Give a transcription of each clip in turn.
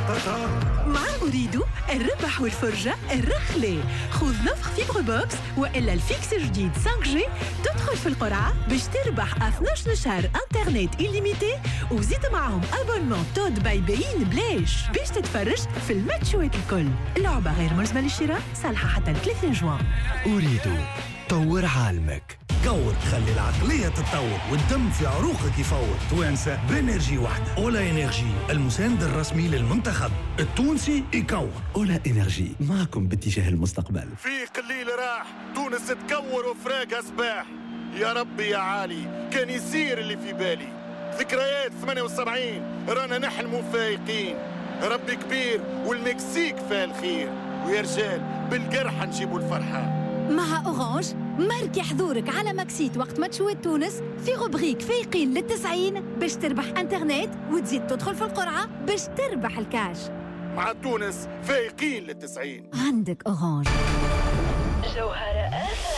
مع أريد الربح والفرجة الرخلة. خذ نفخ فيبر بوكس وإلا الفيكس جديد 5G. تدخل في القرعة باش تربح 12 شهر انترنت إليميتي وزيد معهم أبونمون تود باي باين بلاش باش تتفرج في الماتشوات الكل. لعبة غير ملزمة للشراء، صالحة حتى 30 جوان. أريد طور عالمك. كور خلي العقلية تتطور والدم في عروقك يفور. توانسة بإنرجي واحدة. أولا إنرجي المساند الرسمي للمنتخب التونسي يكور. أولا إنرجي معكم باتجاه المستقبل. في قليل راح تونس تكور وفراقها سباح. يا ربي يا عالي كان يصير اللي في بالي. ذكريات 78 رانا نحلموا فايقين. ربي كبير والمكسيك فيها الخير. ويا رجال بالقرحة نجيبوا الفرحة. مع أورانج ماركي حضورك على ماكسيت وقت ماتشوات تونس في روبريك فايقين لل90 باش تربح انترنت وتزيد تدخل في القرعة باش تربح الكاش. مع تونس فايقين لل90. عندك أورانج. جوهرة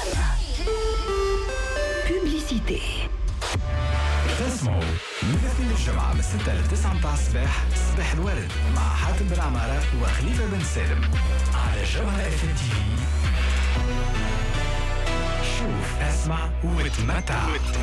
بوبليسيتي. تسمعوا من الاثنين الجمعة من 6 ل 9 متاع الصباح صباح الورد مع حاتم بن عمارة وخليفة بن سالم على جوهرة اف ام تي في. شوف اسمع وتمتع.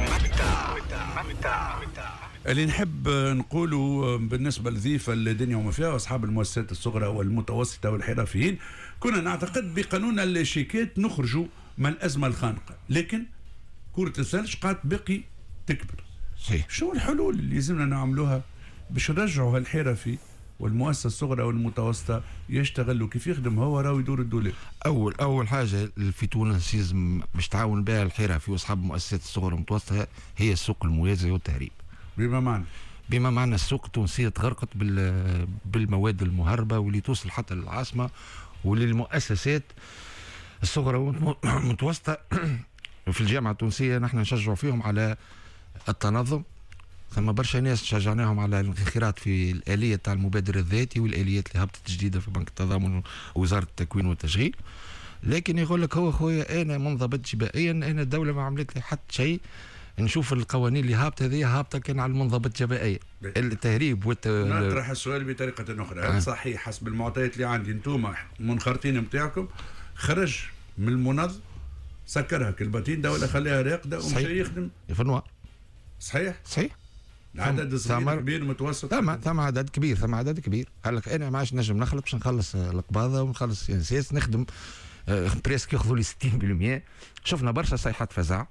اللي نحب نقوله بالنسبة لذيفة الدنيا وما فيها أصحاب المؤسسات الصغرى والمتوسطة والحرفيين، كنا نعتقد بقانون الشيكات نخرجوا من الأزمة الخانقة، لكن كرة الثلج قاعد بقي تكبر. شو الحلول اللي لازمنا نعملوها باش نرجعوا هالحرفي والمؤسسة الصغرى والمتوسطة يشتغلوا كيف يخدم هو راهو يدور الدولار؟ أول حاجة في تونس لازم باش تعاون بها الحرفي وأصحاب المؤسسات الصغرى والمتوسطة هي السوق الموازي والتهريب. بما معنى السوق التونسية تغرقت بالمواد المهربة واللي توصل حتى للعاصمة وللمؤسسات الصغرى والمتوسطة. في الجامعة التونسية نحن نشجع فيهم على التنظم. ثم برشا ناس شجعناهم على الانخراط في الآلية تاع المبادرة الذاتي والآليات اللي هبطت جديدة في بنك التضامن ووزارة التكوين والتشغيل. لكن يقول لك هو خويا أنا منضبط جبائيا، أنا الدولة ما عملت لي حتى شيء. نشوف القوانين اللي هابطة هذه هابطة كان على المنضبط جبائيا. التهريب نطرح السؤال بطريقة أخرى. هل صحيح حسب المعطيات اللي عندي انتم منخرطين نتاعكم خرج من المنظم سكرها كالباتين ده ولا خليها راقدة ومشي يخدم في النوار؟ صحيح عدد صغير كبير متوسط. ثم عدد كبير. قال لك انا ما عادش نجم نخلط باش نخلص القباضه ونخلص انساس نخدم بريسك ياخذوا لي 60%. شفنا برشا صيحات فزع.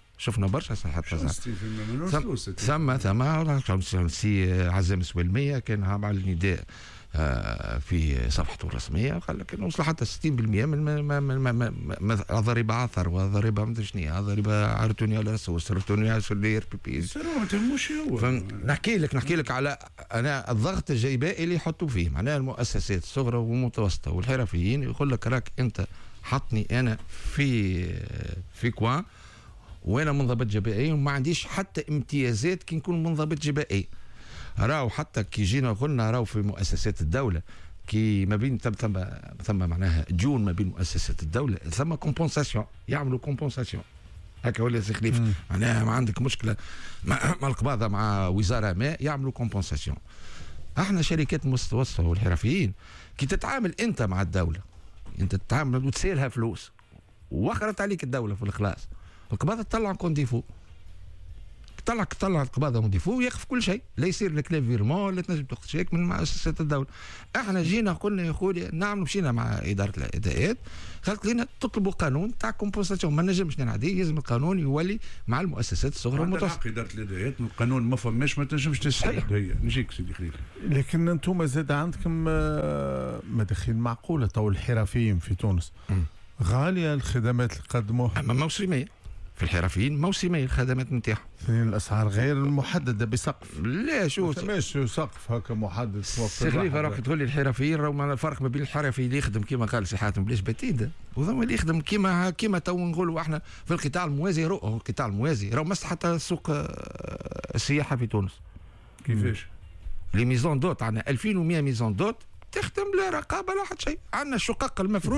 ثم سي عزام سويلمية كان مع النداء في صفحته الرسميه قال لك انه وصل حتى 60% من ضريبه عثر وضريبه مدري شنو ضريبه عرتوني على سرتوني على الدير بي مش هو. نحكي لك على انا الضغط الجيبائي اللي يحطوا فيه معناها المؤسسات الصغرى والمتوسطه والحرفيين. يقول لك راك انت حطني انا في كوان وانا منضبط جبائي وما عنديش حتى امتيازات كي نكون منضبط جبائي. راو حتى كي جينا قلنا راو في مؤسسات الدولة كي ما بين ثم معناها ديون ما بين مؤسسات الدولة ثم كومبونساسيون يعملوا كومبونساسيون هكا ولا سي خليفة معناها ما عندك مشكلة مع القباضة مع وزارة ما يعملوا كومبونساسيون. احنا شركات المتوسطة والحرفيين كي تتعامل انت مع الدولة انت تتعامل وتسيرها فلوس ووخرت عليك الدولة في الخلاص القباضة تطلع كون ديفو طلع القباضه مضيفو ويقف كل شيء لا يصير لك لا فيرمون لا تنجم تاخذ شيك من مؤسسات الدوله. احنا جينا قلنا يا خويا نعملوا مشينا مع اداره الاداءات قالت لنا تطلبوا قانون تاع كومبونساسيون ما نجمش نعدي لازم القانون يولي مع المؤسسات الصغرى والمتوسطه. اداره الاداءات القانون ما فماش ما تنجمش تسحب هي نجيك سيدي خليل. لكن انتم زاد عندكم مداخيل معقوله تو الحرفيين في تونس غاليه الخدمات اللي قدموها موسميه في الحرفيين موسمية الخدمات نتاعهم. الاسعار غير محدده بسقف. لا شو ماشي سقف هكا محدد. خليفه راك تقول لي الحرفيين راهو الفرق ما بين الحرفي اللي يخدم كيما قال سي حاتم بلاش بتيده وثم اللي يخدم كيما تو نقولوا احنا في القطاع الموازي. القطاع الموازي راهو مس حتى سوق السياحه في تونس. كيفاش؟ لي ميزون دوت عندنا 2100 ميزون دوت تخدم لا رقابه لا حتى شيء. عندنا الشقق المفروشه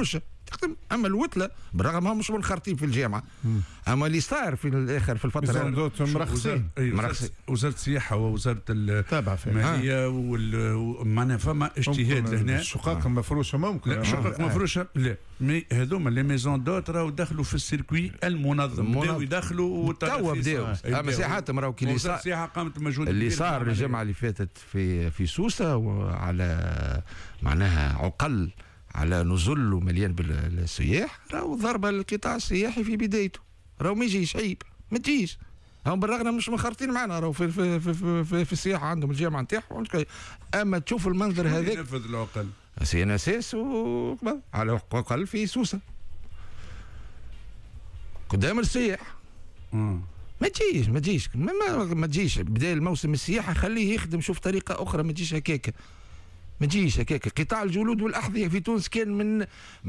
تخدم. اما الوتله بالرغم هم مش منخرطين في الجامعه، اما اللي صار في الاخر في الفتره مرخصين. وزاره السياحه ووزاره الماليه معناها فما اجتهاد لهنا. الشقق مفروشه ممكن. لا شقق مفروشه لا، مي هذوما لي ميزون دوت راهو دخلوا في السيركوي المنظم، بداو يدخلوا توا بداو. اما ساعات راهو كي السياحه قامت مجهود اللي صار الجمعه اللي فاتت في سوسه، وعلى معناها عقل على نزل مليان بالسياح، راهو ضربه للقطاع السياحي في بدايته، راهو ما يجيش عيب، ما تجيش. هم بالرغم مش منخرطين معنا، راهو في السياحه عندهم الجامعه نتاعهم. اما تشوف المنظر هذاك ينفذ العقل سي ان اس اس على عقل في سوسه قدام السياح. ما تجيش بدا الموسم السياحه، خليه يخدم، شوف طريقه اخرى، ما تجيش هكاك. قطاع الجلود والاحذيه في تونس كان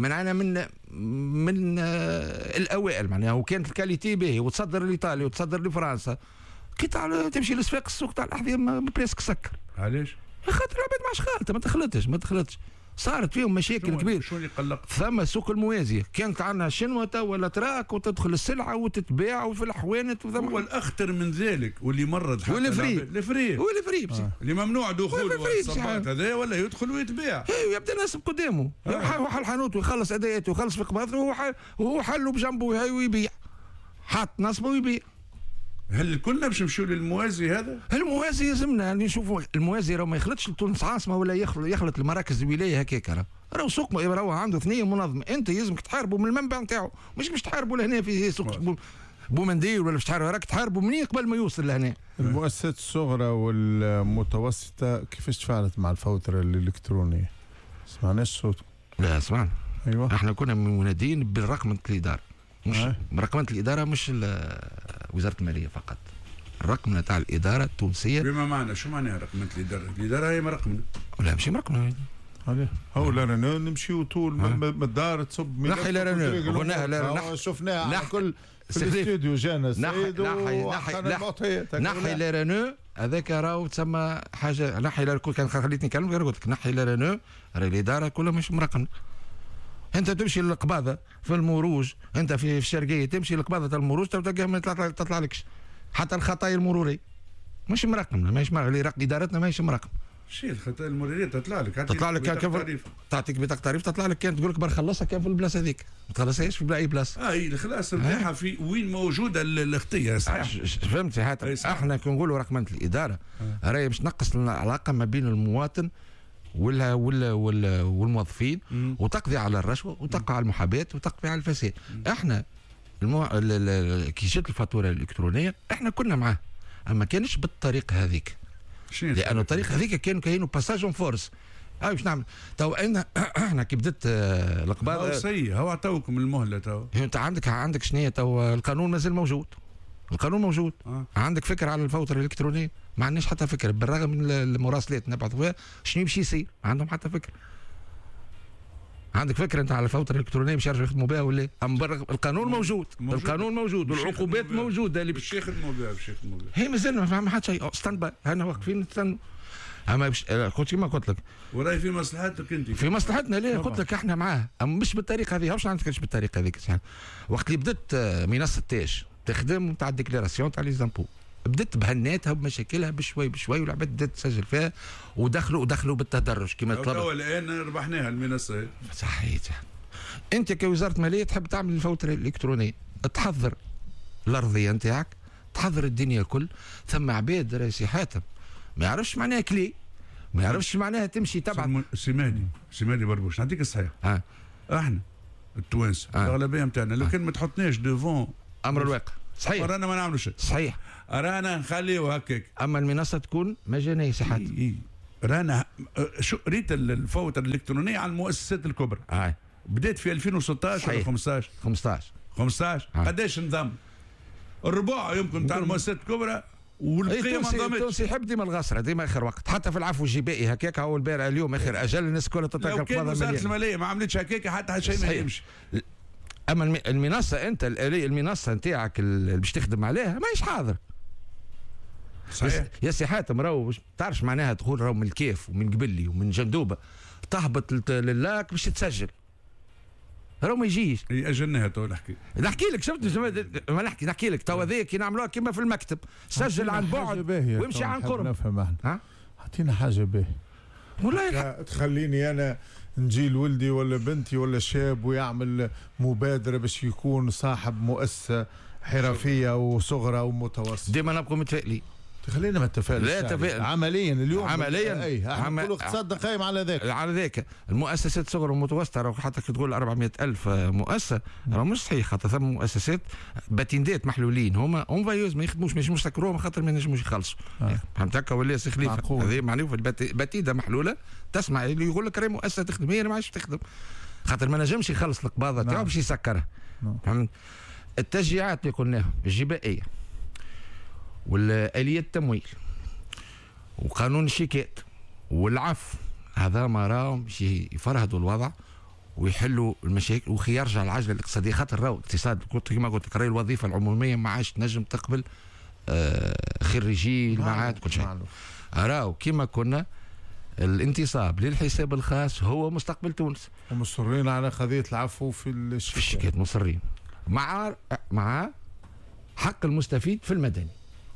من الاوائل معناها، وكانت الكاليتي باهي، وتصدر لايطاليا وتصدر لفرنسا. قطاع تمشي لسفاق السوق تاع الاحذيه بريسك سكر. علاش؟ خاطر العباد ما عادش خالطه، ما دخلتش صارت فيهم مشاكل كبيره. شو اللي قلق؟ ثم السوق الموازيه كانت عندنا شنوه ولا تراك، وتدخل السلعه وتتباع وفي الحوانت. هو الاخطر من ذلك واللي مرض حتى الفريق اللي ممنوع دخوله الصباط هذا، ولا يدخل ويتباع. يبدا ناسب قدامه، يروح الحانوت ويخلص اداءاته ويخلص في قبضه، وهو حله بجنبه ويبيع، حاط نصبه ويبيع. هل كلنا باش نمشيو للموازي هذا؟ الموازي لازمنا نشوفوا الموازي، راه ما يخلطش لتونس عاصمه ولا يخلط المراكز الولايه هكاك. راهو سوق راهو عنده ثنيه منظمه، انت يلزمك تحاربوا من المنبع نتاعو، مش باش تحاربوا لهنا في سوق بومندير ولا باش تحاربوا، راك تحاربوا منين قبل ما يوصل لهنا. المؤسسات الصغرى والمتوسطه كيفاش تفاعلت مع الفوتره الالكترونيه؟ سمعناش صوت؟ لا سمعنا. ايوه احنا كنا منادين بالرقمنه الاداره، مش رقمنه الاداره، مش وزاره الماليه فقط، الرقمنه تاع الاداره التونسيه. بما معنى شو معناها رقمنه الاداره؟ الاداره هي مرقمنه ولا ماشي مرقمنه. هو لا رانا نمشيو طول من الدار تصب نحي لا رانا قلناها لا شفناها على كل في الاستوديو جانا السيد نحي لا رانو هذاك راهو تسمى حاجه. نحي لا كان خليتني نكلم غير قلت لك نحي لا رانو، راهي الاداره كلها مش مرقمه. انت تمشي للقباضه في المروج، انت في الشرقيه تمشي للقباضه المروج تلقاها ما تطلع لكش حتى الخطايا المروريه مش مرقمه، ماهيش اللي راق ادارتنا ماهيش مرقمه. شي الخطايا المروريه تطلع لك كيف تعطيك بطاقه تعريف تطلع لك، كان تقول لك بار خلصها كان في البلاصه هذيك، ما تخلصهاش في اي بلاصه. هي الخلاص نتاعها في وين موجوده الخطيه. فهمت حتى احنا كي نقولوا رقمنه الاداره راهي باش تنقص العلاقه ما بين المواطن والموظفين، وتقضي على الرشوه وتقضي على المحاباه وتقضي على الفساد. احنا كي جات الفاتوره الالكترونيه احنا كنا معاه، اما كانش بالطريقه هذيك، لانه الطريقه هذيك كانوا باساج اون فورس. باش نعمل تو احنا كي بدات القباضه هو عطاوكم المهله. تو انت عندك شنو تو القانون مازال موجود، القانون موجود. عندك فكره على الفواتير الالكترونيه؟ ما عندناش حتى فكره، بالرغم من المراسلات نبعثوها شنو باش يصير، ما عندهم حتى فكره. عندك فكره انت على الفواتير الالكترونيه باش يرجعوا يخدموا بها ولا؟ القانون موجود القانون موجود والعقوبات موجوده اللي باش يخدموا بها هي مازال ما فهم حتى شيء. ستاند باي، احنا واقفين نستنوا. اما قلت كما قلت لك وراي في مصلحتك انت، في مصلحتنا. ليه قلت لك احنا معاه، اما مش بالطريقه هذه. واش عندكش بالطريقه هذيك؟ وقت اللي بدات منصه تاج تخدم تاع الديكلاراسيون تاع لي زامبو، بدات بهناتها بمشاكلها بشوي بشوي، والعباد بدات تسجل فيها ودخلوا بالتدرج كما طلب. الان ربحناها المنصه. صحيح. انت كوزاره ماليه تحب تعمل الفواتير الالكترونيه، تحضر الارضيه نتاعك، تحضر الدنيا الكل. ثم عباد راسي حاتم ما يعرفش معناها كلي، ما يعرفش معناها تمشي تبع سيماني بربوش. نعطيك الصحيح. احنا التوانسه الاغلبيه نتاعنا لو كان ما تحطناش ديفون امر الواقع. صحيح. رانا ما نعملوا شيء. صحيح. رانا نخليه هكاك. اما المنصه تكون مجانيه صحات. رانا شو ريت الفواتير الالكترونيه على المؤسسات الكبرى. بدات في 2016 ولا 15 قداش نظام الربع يمكن تاع المؤسسات الكبرى، والبقيه ما نظمتش. التونسي يحب ديما الغسره، ديما اخر وقت، حتى في العفو الجبائي هكاك. هو البارح اليوم اخر اجل الناس كلها تترك القبضه. لو كان وزاره الماليه ما عملتش هكاك حتى شيء ما يمشي. اما المنصه انت المنصه نتاعك اللي باش تخدم عليها ماهيش حاضر. صحيح يا سي حاتم. راهو تعرفش معناها تقول راهو من الكيف ومن قبلي ومن جندوبه تهبط للاك باش تسجل. راه ما يجيش. اجلناها تو نحكي لك شفت ما نحكي لك تو هذاك كي نعملوها كيما في المكتب، سجل عن بعد ويمشي عن قرب. نفهم احنا اعطينا حاجه باهيه والله تخليني انا نجي لولدي ولا بنتي ولا شاب ويعمل مبادره باش يكون صاحب مؤسسه حرفيه وصغرى ومتوسطه. ديما نبقوا متفائلين. خلينا متفائل. لا تفائل عمليا اليوم عمليا اي الاقتصاد قايم على ذاك المؤسسات صغرى ومتوسطه. راه حتى كي تقول 400,000 مؤسسه راه مش صحيح، خاطر ثم مؤسسات باتندات محلولين هما اون فايوز ما يخدموش، ما ينجموش يسكروهم خاطر ما ينجموش يخلصوا. فهمت هكا ولا سي خليفه؟ هذه معنوه باتيده محلوله. تسمع اللي يقول لك راهي مؤسسه تخدم، هي ما عادش تخدم خاطر ما نجمش يخلص القباضه تاعو باش يسكرها. فهمت؟ التشجيعات اللي قلناها الجبائيه والآلية التمويل وقانون الشيكات والعفو، هذا ما راهم باش يفرهدوا الوضع ويحلوا المشاكل ويرجع العجله الاقتصاديه. خاطر راهو الاقتصاد كما قلت لك راهي الوظيفه العموميه ما عادش تنجم تقبل خريجي المعهد كل شيء. راهو كما كنا الانتصاب للحساب الخاص هو مستقبل تونس، ومصرين على قضيه العفو في الشيكات مصرين مع حق المستفيد في المدني.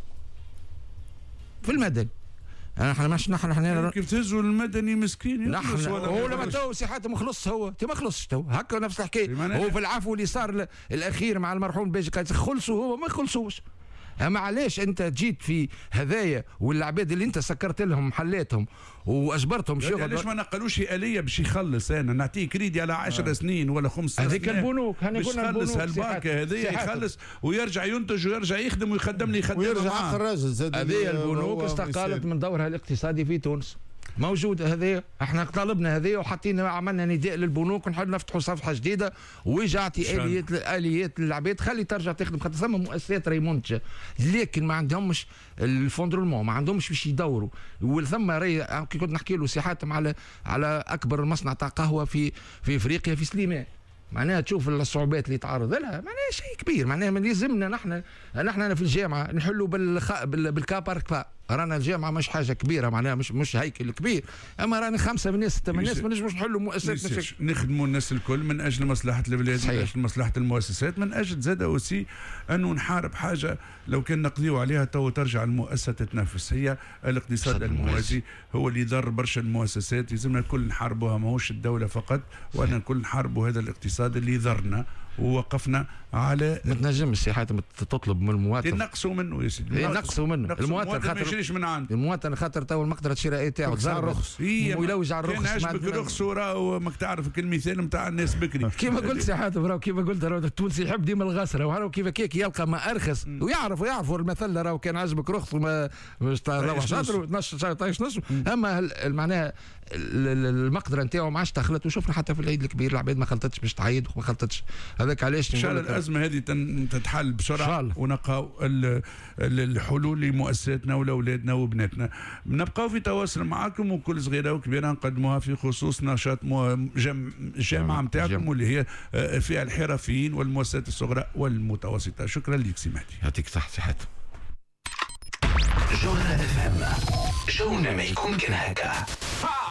احنا كيف تهزوا المدني مسكين نحن هو لما تو سي ما خلصش هو ما خلصش تو هكا نفس الحكايه. هو في العفو اللي صار الاخير مع المرحوم باجي خلصوا هو ما يخلصوش. اما علاش انت جيت في هذايا والعباد اللي انت سكرت لهم محلاتهم واجبرتهم شغل؟ علاش ما نقلوش آلية باش يخلص؟ انا نعطيه كريدي على 10 سنين ولا 5 سنين. هذيك البنوك باش يخلص هالباكه هذه يخلص ويرجع ينتج ويرجع يخدم ويخدم لي يخدم ويرجع الراجل زاد. هذه البنوك استقالت من دورها الاقتصادي في تونس. موجودة هذه، احنا طالبنا هذه وحطينا عملنا نداء للبنوك ونحب نفتحوا صفحة جديدة ويجعتي آليات للعباد خلي ترجع تخدم. خاطر ثم مؤسسات راهي منتجة لكن ما عندهمش الفوندرمون، ما عندهمش باش يدوروا. وثم راهي كي كنت نحكي له سي حاتم على أكبر مصنع تاع قهوة في أفريقيا في سليمان. معناها تشوف الصعوبات اللي تعرض لها، معناها شيء كبير. معناها من يلزمنا نحن في الجامعة نحلوا بالكابر كفا. رانا الجامعه مش حاجه كبيره، معناها مش هيكل كبير، اما رانا 5 من الناس 6 من الناس ما نجموش نحلوا مؤسسات مشاكل. نخدموا الناس الكل من اجل مصلحه البلاد، من اجل مصلحه المؤسسات، من اجل زاد اوسي انه نحارب حاجه لو كان نقضيو عليها تو ترجع المؤسسه تتنافس. هي الاقتصاد الموازي هو اللي ضر برشا المؤسسات. لازمنا الكل نحاربوها، ماهوش الدوله فقط، وانا الكل نحاربوا هذا الاقتصاد اللي ضرنا ووقفنا على. ما تنجمش سي حاتم تطلب من المواطن نقصوا منه يا سيدي، نقصوا منه. المواطن خاطر ما يشريش من عنده، المواطن خاطر تو المقدره الشرائيه تاعو تزار رخص ويلوج على الرخص. كان عجبك رخص وراه ماك تعرف المثال نتاع الناس بكري كيما قلت سي حاتم. راهو كيما قلت راهو التونسي يحب ديما الغسره، وراهو كيف هكاك يلقى ما ارخص ويعرفوا المثل. راهو كان عجبك رخص وما روح شاطر 12 نص. اما معناها المقدره نتاعو ما عادش دخلت. وشفنا حتى في العيد الكبير العباد ما خلطتش باش تعيد وما خلطتش. هذاك علاش ان شاء الله الازمه هذه تتحل بسرعه ونلقاو الحلول لمؤسساتنا ولاولادنا وبناتنا. نبقاو في تواصل معكم وكل صغيره وكبيره نقدموها في خصوص نشاط الجامعه نتاعكم واللي هي فيها الحرفيين والمؤسسات الصغرى والمتوسطه. شكرا لك سي مهدي. يعطيك الصحه سي حاتم. جونا FM جونا ما يكون كان هكا.